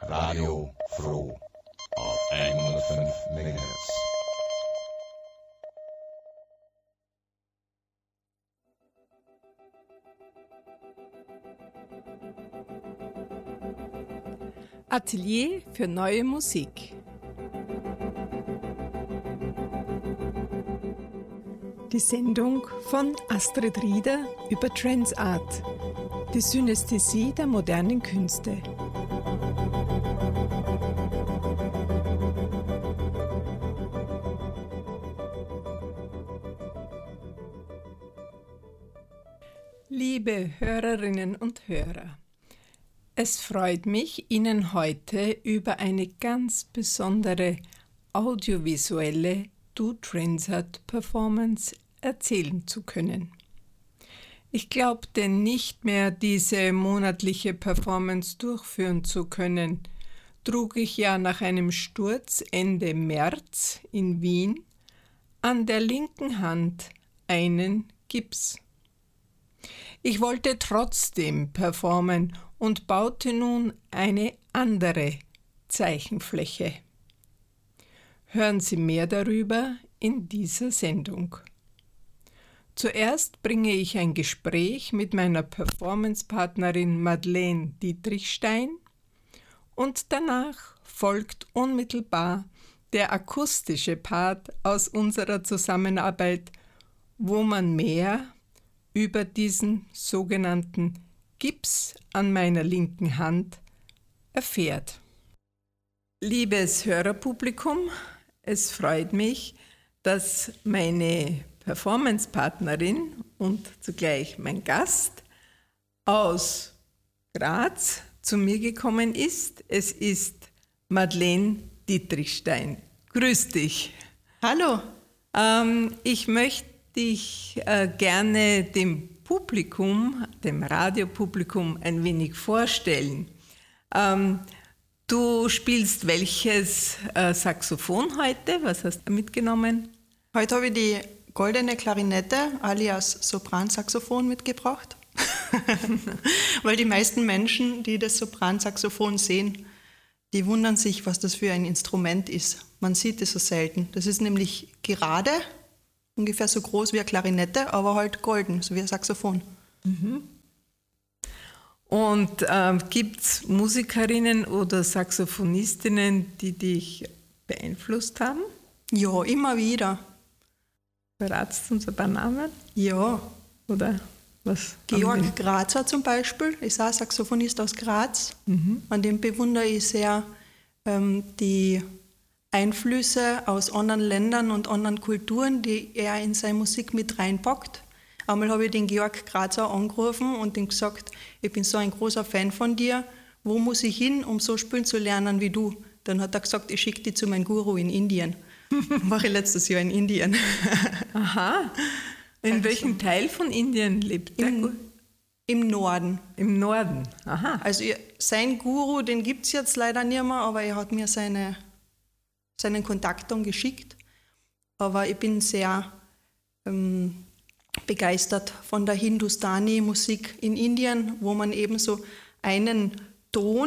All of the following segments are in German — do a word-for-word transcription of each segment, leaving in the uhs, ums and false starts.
Radio Froh auf hundertfünf Megahertz. Atelier für neue Musik. Die Sendung von Astrid Rieder über Trance-Art, die Synästhesie der modernen Künste. Liebe Hörerinnen und Hörer, es freut mich, Ihnen heute über eine ganz besondere audiovisuelle Do-Trance-Art-Performance erzählen zu können. Ich glaubte nicht mehr, diese monatliche Performance durchführen zu können, trug ich ja nach einem Sturz Ende März in Wien an der linken Hand einen Gips. Ich wollte trotzdem performen und baute nun eine andere Zeichenfläche. Hören Sie mehr darüber in dieser Sendung. Zuerst bringe ich ein Gespräch mit meiner Performancepartnerin Madeleine Dietrichstein und danach folgt unmittelbar der akustische Part aus unserer Zusammenarbeit, wo man mehr über diesen sogenannten Gips an meiner linken Hand erfährt. Liebes Hörerpublikum, es freut mich, dass meine Performancepartnerin und zugleich mein Gast aus Graz zu mir gekommen ist. Es ist Madeleine Dietrichstein. Grüß dich. Hallo. Ähm, ich möchte dich äh, gerne dem Publikum, dem Radiopublikum ein wenig vorstellen. Ähm, du spielst welches äh, Saxophon heute? Was hast du mitgenommen? Heute habe ich die goldene Klarinette alias Sopransaxophon mitgebracht, weil die meisten Menschen, die das Sopransaxophon sehen, die wundern sich, was das für ein Instrument ist. Man sieht es so selten. Das ist nämlich gerade, ungefähr so groß wie eine Klarinette, aber halt golden, so wie ein Saxophon. Mhm. Und äh, gibt es Musikerinnen oder Saxophonistinnen, die dich beeinflusst haben? Ja, immer wieder. Verratst du uns ein paar Namen? Ja. Oder was? Georg Grazer zum Beispiel, ist auch ein Saxophonist aus Graz. Mhm. An dem bewundere ich sehr ähm, die Einflüsse aus anderen Ländern und anderen Kulturen, die er in seine Musik mit reinpackt. Einmal habe ich den Georg Grazer angerufen und ihm gesagt, ich bin so ein großer Fan von dir, wo muss ich hin, um so spielen zu lernen wie du? Dann hat er gesagt, ich schicke dich zu meinem Guru in Indien. War ich letztes Jahr in Indien. Aha. In also, welchem Teil von Indien lebt der? Im, Im Norden. Im Norden, aha. Also sein Guru, den gibt es jetzt leider nicht mehr, aber er hat mir seine seinen Kontakt dann geschickt. Aber ich bin sehr ähm, begeistert von der Hindustani-Musik in Indien, wo man eben so einen Ton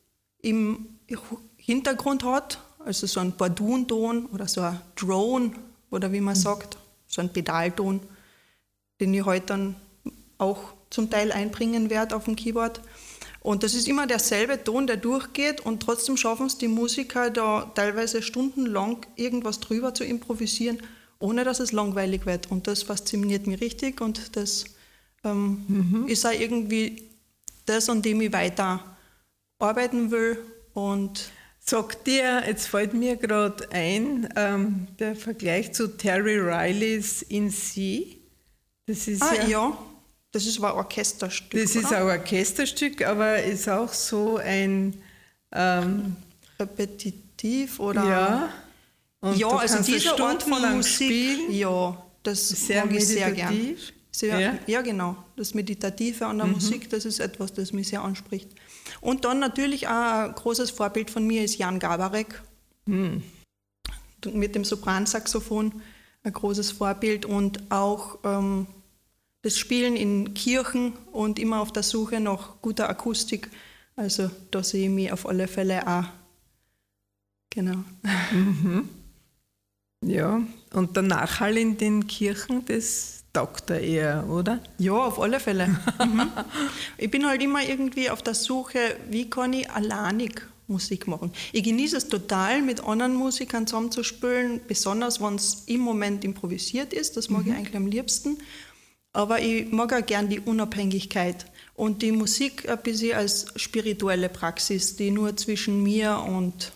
im Hintergrund hat, also so ein Bardun-Ton oder so ein Drone oder wie man mhm. sagt, so ein Pedalton, den ich heute dann auch zum Teil einbringen werde auf dem Keyboard. Und das ist immer derselbe Ton, der durchgeht und trotzdem schaffen es die Musiker da teilweise stundenlang irgendwas drüber zu improvisieren, ohne dass es langweilig wird. Und das fasziniert mich richtig und das ähm, mhm. ist auch irgendwie das, an dem ich weiter arbeiten will. Und Sag dir, jetzt fällt mir gerade ein, ähm, der Vergleich zu Terry Rileys In C. Das ist ah, ja... ja. Das ist aber ein Orchesterstück, Das oder? ist ein Orchesterstück, aber ist auch so ein... Ähm, repetitiv, oder? Ja. Und ja, also diese Art von Musik, spielen. Ja, das sehr mag ich sehr gern. Sehr, ja. ja, genau. Das Meditative an der mhm. Musik, das ist etwas, das mich sehr anspricht. Und dann natürlich auch ein großes Vorbild von mir ist Jan Garbarek. Mhm. Mit dem Sopransaxophon ein großes Vorbild und auch... Ähm, das Spielen in Kirchen und immer auf der Suche nach guter Akustik Also da sehe ich mich auf alle Fälle auch. Genau. Mhm. Ja, und der Nachhall in den Kirchen, das taugt da eher, oder? Ja, auf alle Fälle. Mhm. Ich bin halt immer irgendwie auf der Suche, wie kann ich alleinig Musik machen. Ich genieße es total, mit anderen Musikern zusammenzuspielen, besonders wenn es im Moment improvisiert ist, das mag mhm. ich eigentlich am liebsten. Aber ich mag auch gern die Unabhängigkeit und die Musik ein bisschen als spirituelle Praxis, die nur zwischen mir und...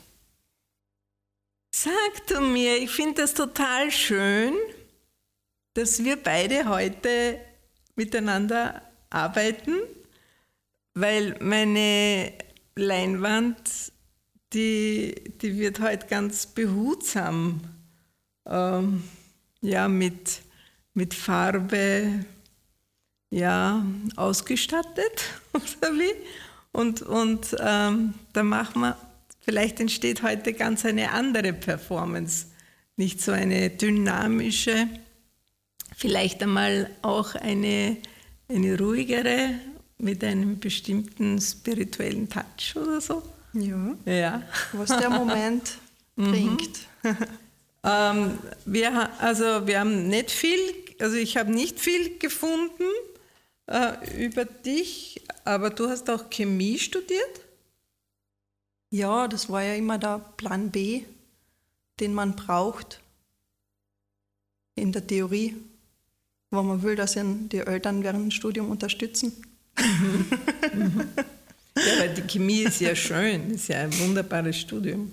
Sag du mir, ich finde das total schön, dass wir beide heute miteinander arbeiten, weil meine Leinwand, die, die wird heute ganz behutsam ähm, ja, mit, mit Farbe ja, ausgestattet oder wie. Und, und ähm, da machen wir, vielleicht entsteht heute ganz eine andere Performance, nicht so eine dynamische, vielleicht einmal auch eine, eine ruhigere, mit einem bestimmten spirituellen Touch oder so. Ja, ja. Was der Moment bringt. ähm, wir, also wir haben nicht viel, also ich habe nicht viel gefunden äh, über dich, aber du hast auch Chemie studiert? Ja, das war ja immer der Plan B, den man braucht in der Theorie, wo man will, dass ihn die Eltern während dem Studium unterstützen. Mhm. Mhm. Ja, weil die Chemie ist ja schön, ist ja ein wunderbares Studium.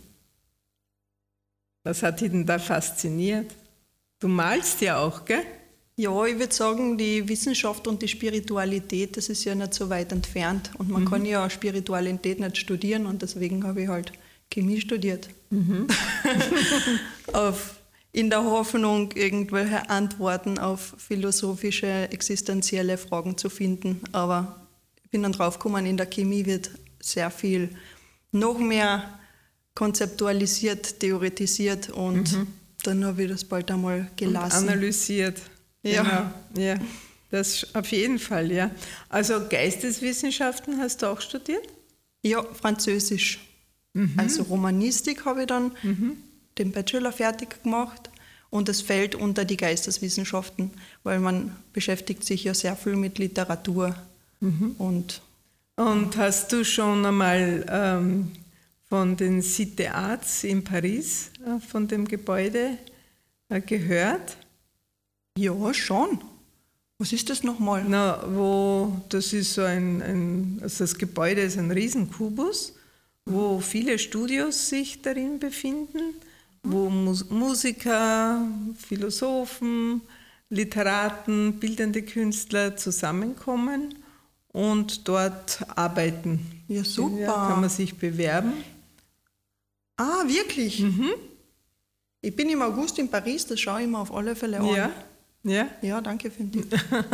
Was hat dich denn da fasziniert? Du malst ja auch, gell? Ja, ich würde sagen, die Wissenschaft und die Spiritualität, das ist ja nicht so weit entfernt. Und man mhm. kann ja Spiritualität nicht studieren und deswegen habe ich halt Chemie studiert. Mhm. auf, in der Hoffnung, irgendwelche Antworten auf philosophische, existenzielle Fragen zu finden. Aber ich bin dann draufgekommen, in der Chemie wird sehr viel noch mehr konzeptualisiert, theoretisiert und mhm. dann habe ich das bald einmal gelassen. Und analysiert. Ja. Genau. Ja, das auf jeden Fall, ja. Also Geisteswissenschaften hast du auch studiert? Ja, Französisch. Mhm. Also Romanistik habe ich dann mhm. den Bachelor fertig gemacht und es fällt unter die Geisteswissenschaften, weil man beschäftigt sich ja sehr viel mit Literatur. Mhm. Und, und hast du schon einmal ähm, von den Cité Arts in Paris, äh, von dem Gebäude, äh, gehört? Ja, schon. Was ist das nochmal? Na, wo, das ist so ein, ein, also das Gebäude ist ein Riesenkubus, wo viele Studios sich darin befinden, wo Mus- Musiker, Philosophen, Literaten, bildende Künstler zusammenkommen und dort arbeiten. Ja, super. Ja, kann man sich bewerben. Ah, wirklich? Mhm. Ich bin im August in Paris, das schaue ich mir auf alle Fälle an. Ja. Ja? Ja, danke für den Tipp.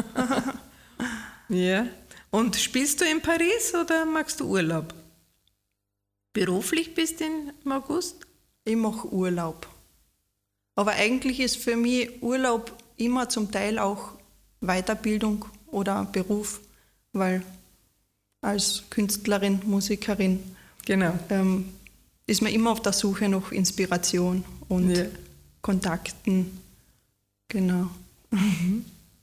Ja. Und spielst du in Paris oder machst du Urlaub? Beruflich bist du im August? Ich mache Urlaub. Aber eigentlich ist für mich Urlaub immer zum Teil auch Weiterbildung oder Beruf, weil als Künstlerin, Musikerin genau. ähm, ist man immer auf der Suche nach Inspiration und ja. Kontakten. Genau. Mhm.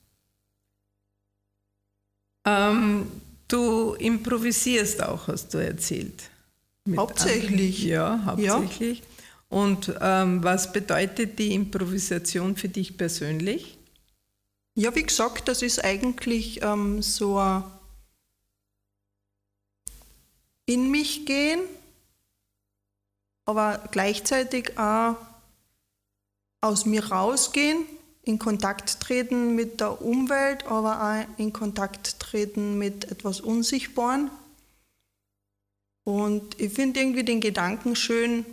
Ähm, du improvisierst auch, hast du erzählt. Mit hauptsächlich. Anderen. Ja, hauptsächlich. Ja. Und ähm, was bedeutet die Improvisation für dich persönlich? Ja, wie gesagt, das ist eigentlich ähm, so ein in mich gehen, aber gleichzeitig auch aus mir rausgehen, in Kontakt treten mit der Umwelt, aber auch in Kontakt treten mit etwas Unsichtbarem. Und ich finde irgendwie den Gedanken schön,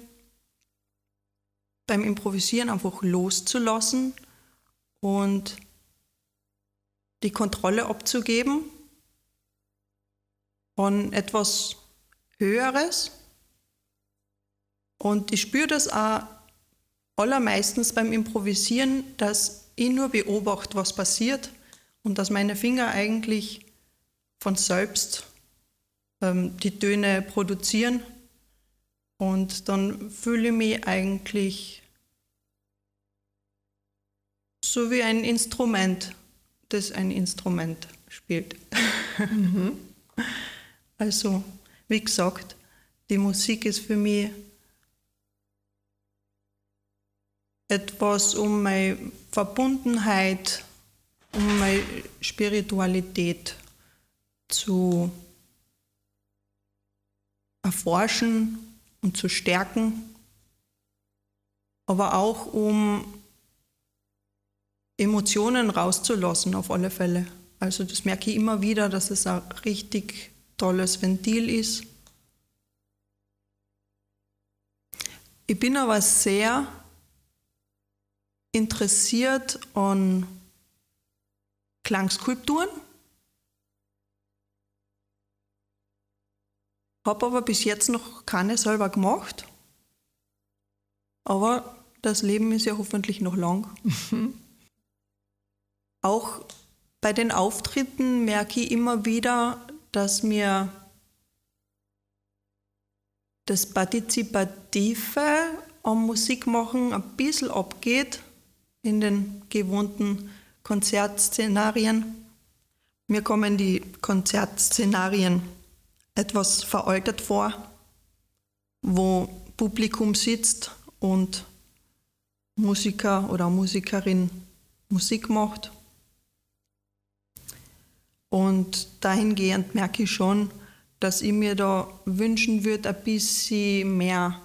beim Improvisieren einfach loszulassen und die Kontrolle abzugeben von etwas Höheres. Und ich spüre das auch allermeistens beim Improvisieren, dass ich nur beobachte, was passiert und dass meine Finger eigentlich von selbst ähm, die Töne produzieren. Und dann fühle ich mich eigentlich so wie ein Instrument, das ein Instrument spielt. Mhm. Also, wie gesagt, die Musik ist für mich etwas, um meine Verbundenheit, um meine Spiritualität zu erforschen und zu stärken, aber auch um Emotionen rauszulassen auf alle Fälle. Also das merke ich immer wieder, dass es ein richtig tolles Ventil ist. Ich bin aber sehr interessiert an Klangskulpturen, habe aber bis jetzt noch keine selber gemacht. Aber das Leben ist ja hoffentlich noch lang. Auch bei den Auftritten merke ich immer wieder, dass mir das Partizipative am Musikmachen ein bisschen abgeht in den gewohnten Konzertszenarien. Mir kommen die Konzertszenarien etwas veraltet vor, wo Publikum sitzt und Musiker oder Musikerin Musik macht. Und dahingehend merke ich schon, dass ich mir da wünschen würde, ein bisschen mehr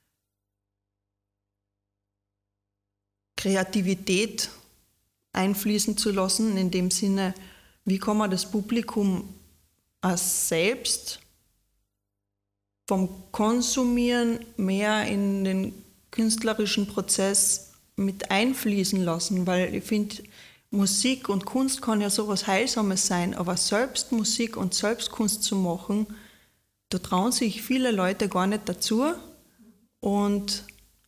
Kreativität einfließen zu lassen, in dem Sinne, wie kann man das Publikum als selbst vom Konsumieren mehr in den künstlerischen Prozess mit einfließen lassen, weil ich finde, Musik und Kunst kann ja sowas Heilsames sein, aber selbst Musik und selbst Kunst zu machen, da trauen sich viele Leute gar nicht dazu. Und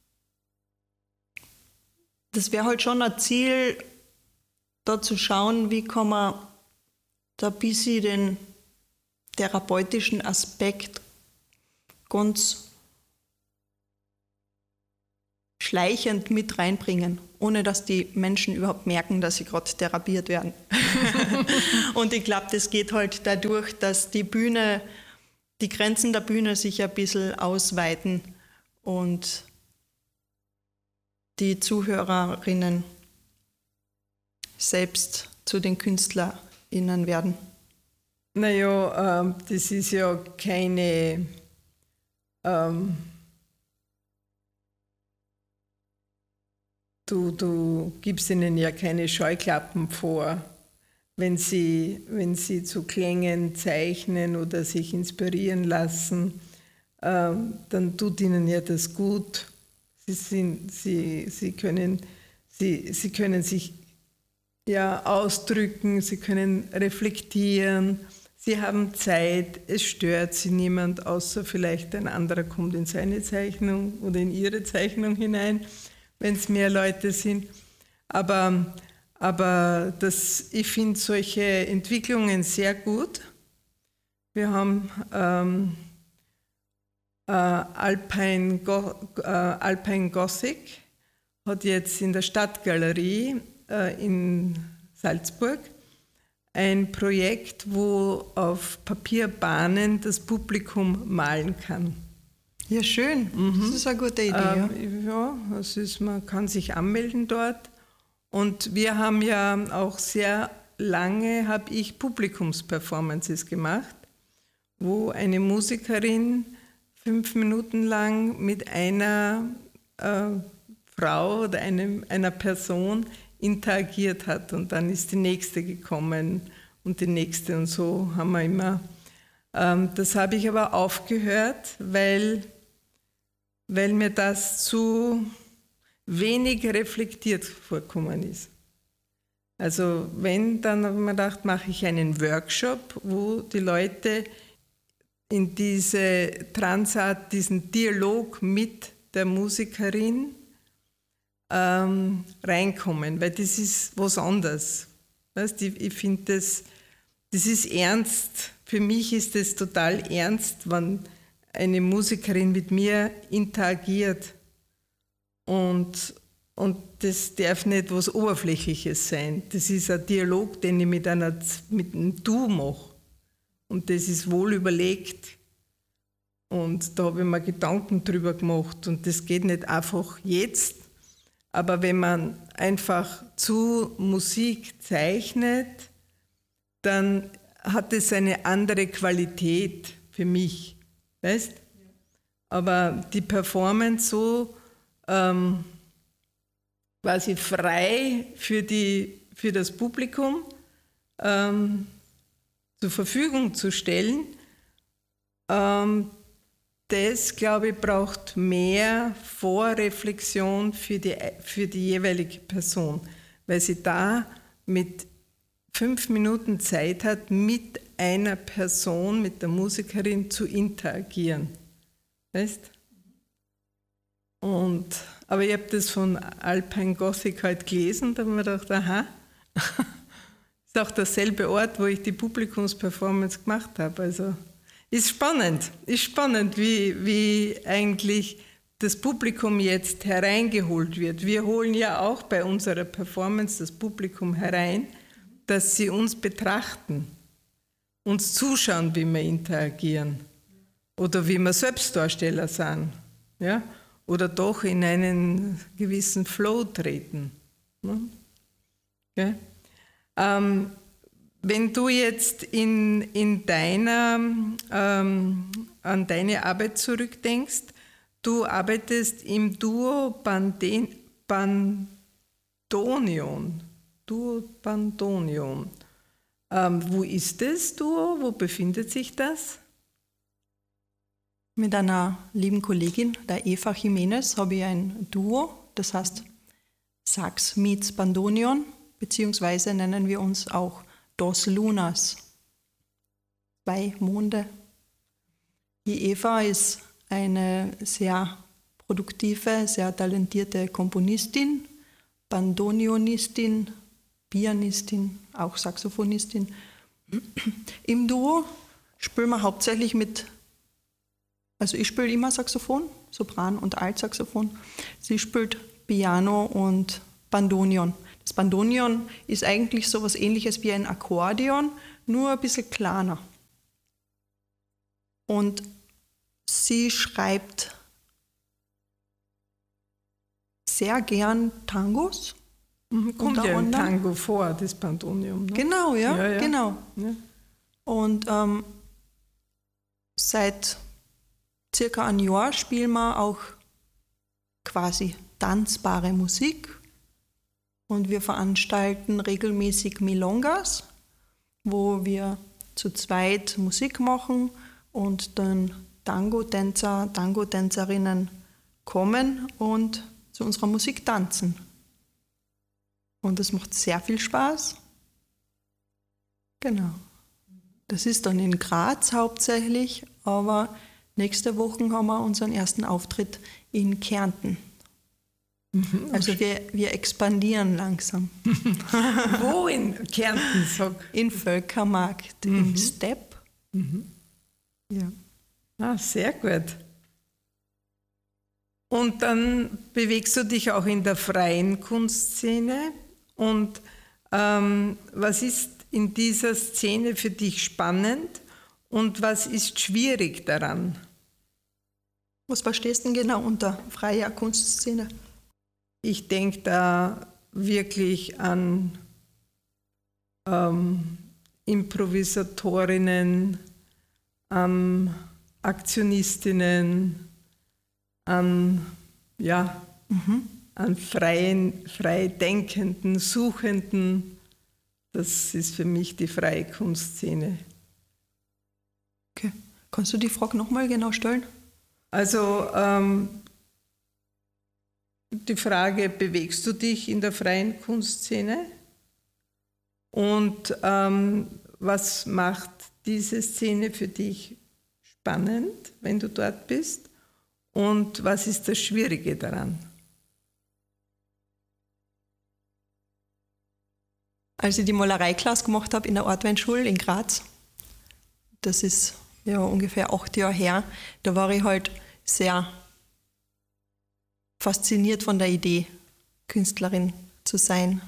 das wäre halt schon ein Ziel, da zu schauen, wie kann man da ein bisschen den therapeutischen Aspekt ganz schleichend mit reinbringen, ohne dass die Menschen überhaupt merken, dass sie gerade therapiert werden. Und ich glaube, das geht halt dadurch, dass die Bühne, die Grenzen der Bühne sich ein bisschen ausweiten und die Zuhörerinnen selbst zu den KünstlerInnen werden. Naja, ähm, das ist ja keine ähm, Du, du gibst ihnen ja keine Scheuklappen vor, wenn sie, wenn sie zu Klängen zeichnen oder sich inspirieren lassen, ähm, dann tut ihnen ja das gut. Sie, sind, sie, sie, können, sie, sie können sich ja ausdrücken, sie können reflektieren, sie haben Zeit, es stört sie niemand, außer vielleicht ein anderer kommt in seine Zeichnung oder in ihre Zeichnung hinein, wenn es mehr Leute sind. Aber, aber das, ich finde solche Entwicklungen sehr gut. Wir haben ähm, äh, Alpine, Go, äh, Alpine Gothic, hat jetzt in der Stadtgalerie äh, in Salzburg ein Projekt, wo auf Papierbahnen das Publikum malen kann. Ja, schön. Mhm. Das ist eine gute Idee. Ähm, ja, das ist, man kann sich anmelden dort. Und wir haben ja auch sehr lange, habe ich Publikumsperformances gemacht, wo eine Musikerin fünf Minuten lang mit einer äh, Frau oder einem, einer Person interagiert hat. Und dann ist die nächste gekommen und die nächste. Und so haben wir immer. Ähm, das habe ich aber aufgehört, weil... weil mir das zu wenig reflektiert vorkommen ist. Also wenn, dann habe ich mir gedacht, mache ich einen Workshop, wo die Leute in diese Transart, diesen Dialog mit der Musikerin ähm, reinkommen, weil das ist was anderes. Weißt, ich ich finde, das, das ist ernst für mich ist es total ernst, wenn eine Musikerin mit mir interagiert. Und, und das darf nicht was Oberflächliches sein. Das ist ein Dialog, den ich mit, einer, mit einem Du mache. Und das ist wohl überlegt. Und da habe ich mir Gedanken drüber gemacht. Und das geht nicht einfach jetzt. Aber wenn man einfach zu Musik zeichnet, dann hat es eine andere Qualität für mich. Weißt? Aber die Performance so ähm, quasi frei für, die, für das Publikum ähm, zur Verfügung zu stellen, ähm, das, glaube ich, braucht mehr Vorreflexion für die, für die jeweilige Person, weil sie da mit fünf Minuten Zeit hat, mit einer Person, mit der Musikerin zu interagieren. Weißt? Und, aber ich habe das von Alpine Gothic halt gelesen, da habe ich mir gedacht, aha, ist auch derselbe Ort, wo ich die Publikumsperformance gemacht habe. Also ist spannend, ist spannend, wie, wie eigentlich das Publikum jetzt hereingeholt wird. Wir holen ja auch bei unserer Performance das Publikum herein, dass sie uns betrachten, uns zuschauen, wie wir interagieren oder wie wir Selbstdarsteller sind, ja? Oder doch in einen gewissen Flow treten. Ne? Okay? Ähm, wenn du jetzt in, in deiner, ähm, an deine Arbeit zurückdenkst, du arbeitest im Duo Banden, Bandonion. Duo Bandonion. Ähm, wo ist das Duo? Wo befindet sich das? Mit einer lieben Kollegin, der Eva Jimenez, habe ich ein Duo, das heißt Sax meets Bandonion, beziehungsweise nennen wir uns auch Dos Lunas, zwei Monde. Die Eva ist eine sehr produktive, sehr talentierte Komponistin, Bandonionistin, Pianistin, auch Saxophonistin. Im Duo spielen wir hauptsächlich mit, also ich spiele immer Saxophon, Sopran und Altsaxophon. Sie spielt Piano und Bandonion. Das Bandonion ist eigentlich so etwas Ähnliches wie ein Akkordeon, nur ein bisschen kleiner. Und sie schreibt sehr gern Tangos. Mhm, kommt ja im Tango vor, das Bandonion. Ne? Genau, ja, ja, ja. genau. Ja. Und ähm, seit circa einem Jahr spielen wir auch quasi tanzbare Musik. Und wir veranstalten regelmäßig Milongas, wo wir zu zweit Musik machen und dann Tango-Tänzer, Tango-Tänzerinnen kommen und zu unserer Musik tanzen. Und das macht sehr viel Spaß. Genau. Das ist dann in Graz hauptsächlich, aber nächste Woche haben wir unseren ersten Auftritt in Kärnten. Also wir, wir expandieren langsam. Wo in Kärnten? Sag. In Völkermarkt, mhm. im Stepp. Mhm. Ja. Ah, sehr gut. Und dann bewegst du dich auch in der freien Kunstszene. Und ähm, was ist in dieser Szene für dich spannend und was ist schwierig daran? Was verstehst du denn genau unter freier Kunstszene? Ich denke da wirklich an ähm, Improvisatorinnen, an Aktionistinnen, an, ja, mhm. an freien, frei denkenden, Suchenden. Das ist für mich die freie Kunstszene. Okay. Kannst du die Frage nochmal genau stellen? Also ähm, die Frage, bewegst du dich in der freien Kunstszene? Und ähm, was macht diese Szene für dich spannend, wenn du dort bist? Und was ist das Schwierige daran? Als ich die Malereiklasse gemacht habe in der Ortweinschule in Graz, das ist ja ungefähr acht Jahre her, da war ich halt sehr fasziniert von der Idee, Künstlerin zu sein.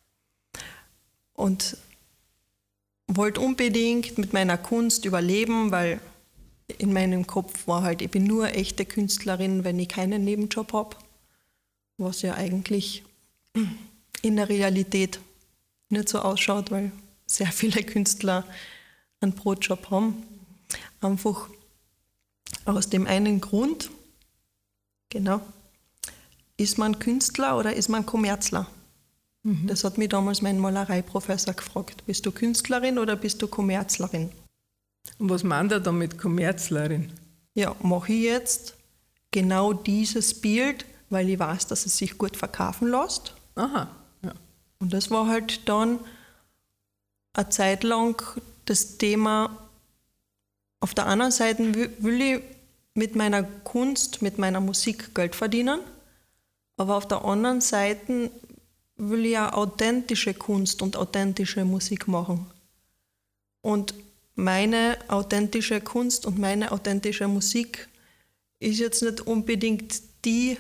Und wollte unbedingt mit meiner Kunst überleben, weil in meinem Kopf war halt, ich bin nur echte Künstlerin, wenn ich keinen Nebenjob habe, was ja eigentlich in der Realität nicht so ausschaut, weil sehr viele Künstler einen Brotjob haben. Einfach aus dem einen Grund, genau, ist man Künstler oder ist man Kommerzler? Mhm. Das hat mich damals mein Malereiprofessor gefragt. Bist du Künstlerin oder bist du Kommerzlerin? Und was meint er damit Kommerzlerin? Ja, mache ich jetzt genau dieses Bild, weil ich weiß, dass es sich gut verkaufen lässt. Aha, ja. Und das war halt dann eine Zeit lang das Thema, auf der anderen Seite will ich mit meiner Kunst, mit meiner Musik Geld verdienen, aber auf der anderen Seite will ich ja authentische Kunst und authentische Musik machen. Und meine authentische Kunst und meine authentische Musik ist jetzt nicht unbedingt die,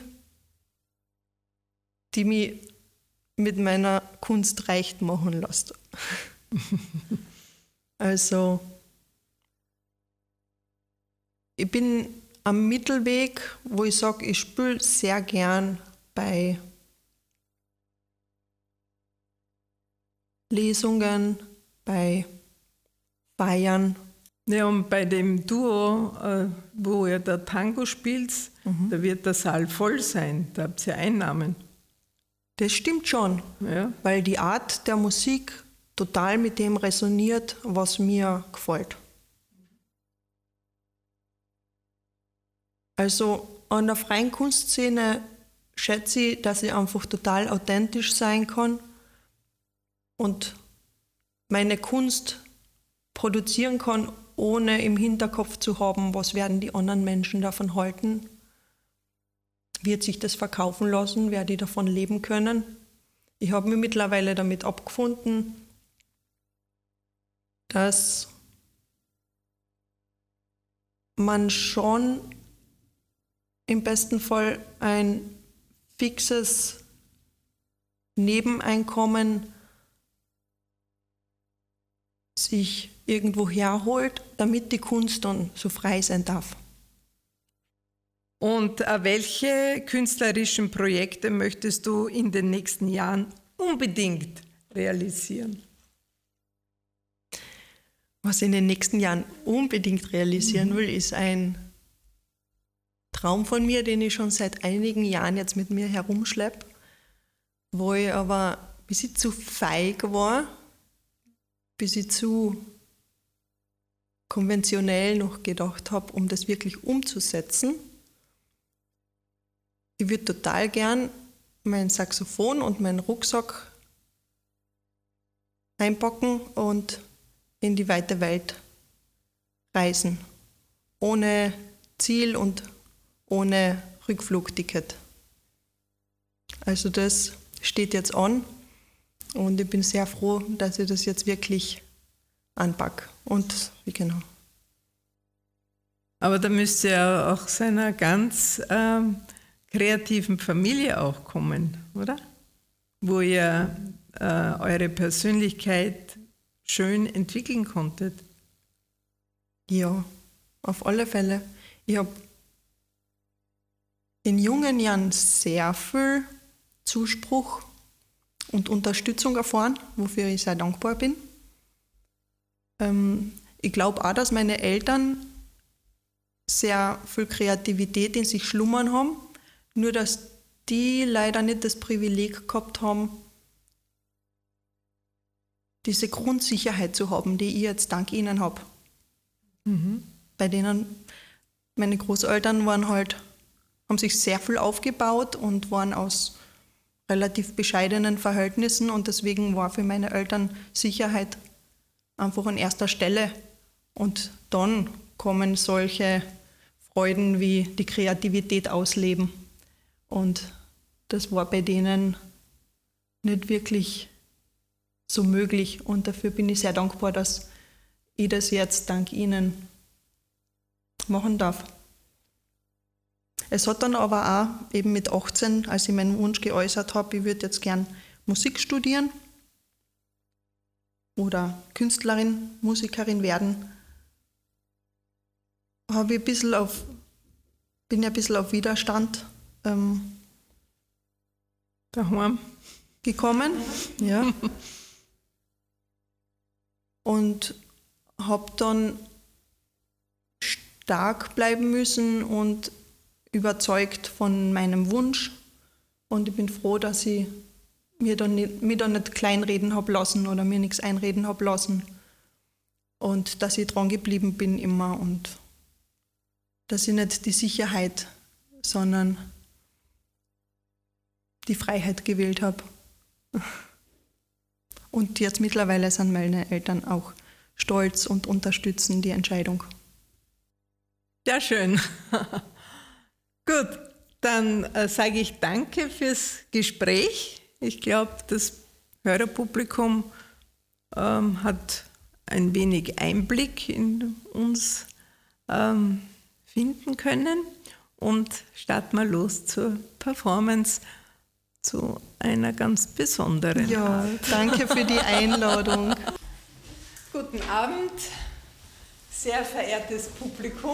die mich mit meiner Kunst reich machen lässt. Also, ich bin am Mittelweg, wo ich sage, ich spiele sehr gern bei Lesungen, bei Feiern. Ja, und bei dem Duo, äh, wo ihr da Tango spielt, mhm. da wird der Saal voll sein, da habt ihr Einnahmen. Das stimmt schon, ja. Weil die Art der Musik total mit dem resoniert, was mir gefällt. Also an der freien Kunstszene schätze ich, dass ich einfach total authentisch sein kann und meine Kunst produzieren kann, ohne im Hinterkopf zu haben, was werden die anderen Menschen davon halten. Wird sich das verkaufen lassen? Werde ich davon leben können? Ich habe mich mittlerweile damit abgefunden, dass man schon im besten Fall ein fixes Nebeneinkommen sich irgendwo herholt, damit die Kunst dann so frei sein darf. Und äh, welche künstlerischen Projekte möchtest du in den nächsten Jahren unbedingt realisieren? Was ich in den nächsten Jahren unbedingt realisieren will, ist ein Traum von mir, den ich schon seit einigen Jahren jetzt mit mir herumschleppe, wo ich aber, bis ich zu feig war, bis ich zu konventionell noch gedacht habe, um das wirklich umzusetzen. Ich würde total gern mein Saxophon und meinen Rucksack einpacken und in die weite Welt reisen. Ohne Ziel und ohne Rückflugticket. Also das steht jetzt an und ich bin sehr froh, dass ich das jetzt wirklich anpacke. Und wie genau. Aber da müsst ihr ja auch seiner ganz ähm, kreativen Familie auch kommen, oder? Wo ihr äh, eure Persönlichkeit schön entwickeln konntet. Ja, auf alle Fälle. Ich habe in jungen Jahren sehr viel Zuspruch und Unterstützung erfahren, wofür ich sehr dankbar bin. Ähm, ich glaube auch, dass meine Eltern sehr viel Kreativität in sich schlummern haben, nur dass die leider nicht das Privileg gehabt haben, diese Grundsicherheit zu haben, die ich jetzt dank ihnen habe. Mhm. Bei denen, meine Großeltern waren halt, haben sich sehr viel aufgebaut und waren aus relativ bescheidenen Verhältnissen und deswegen war für meine Eltern Sicherheit einfach an erster Stelle. Und dann kommen solche Freuden wie die Kreativität ausleben. Und das war bei denen nicht wirklich so möglich. Und dafür bin ich sehr dankbar, dass ich das jetzt dank Ihnen machen darf. Es hat dann aber auch eben mit achtzehn, als ich meinen Wunsch geäußert habe, ich würde jetzt gern Musik studieren oder Künstlerin, Musikerin werden, habe ich ein bisschen auf, bin ich ein bisschen auf Widerstand ähm, Daheim gekommen. Ja. Und habe dann stark bleiben müssen und überzeugt von meinem Wunsch. Und ich bin froh, dass ich mir da nicht, mich da nicht kleinreden habe lassen oder mir nichts einreden habe lassen. Und dass ich dran geblieben bin immer und dass ich nicht die Sicherheit, sondern die Freiheit gewählt habe. Und jetzt mittlerweile sind meine Eltern auch stolz und unterstützen die Entscheidung. Ja, schön. Gut, dann äh, sage ich danke fürs Gespräch. Ich glaube, das Hörerpublikum ähm, hat ein wenig Einblick in uns ähm, finden können. Und starten wir los zur Performance, zu einer ganz besonderen Ja, Art. danke für die Einladung. Guten Abend, sehr verehrtes Publikum.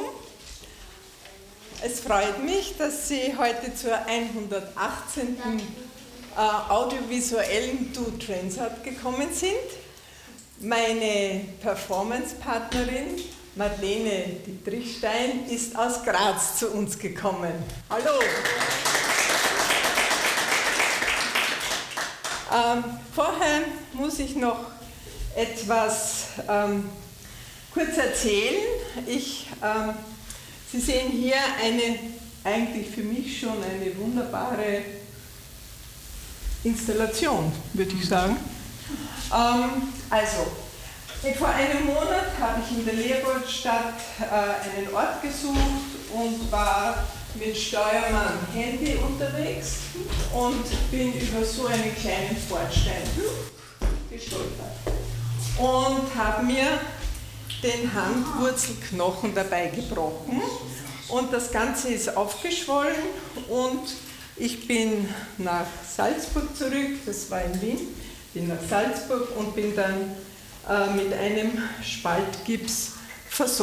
Es freut mich, dass Sie heute zur hundertachtzehnten Äh, audiovisuellen Do Transat gekommen sind. Meine Performance-Partnerin Madeleine Dietrichstein ist aus Graz zu uns gekommen. Hallo! Ähm, vorher muss ich noch etwas ähm, kurz erzählen. Ich, ähm, Sie sehen hier eine, eigentlich für mich schon eine wunderbare Installation, würde ich sagen. Ähm, also, vor einem Monat habe ich in der Leopoldstadt äh, einen Ort gesucht und war mit Steuermann Handy unterwegs und bin über so einen kleinen Bordstein gestolpert und habe mir den Handwurzelknochen dabei gebrochen und das Ganze ist aufgeschwollen und ich bin nach Salzburg zurück, das war in Wien, bin nach Salzburg und bin dann äh, mit einem Spaltgips versorgt.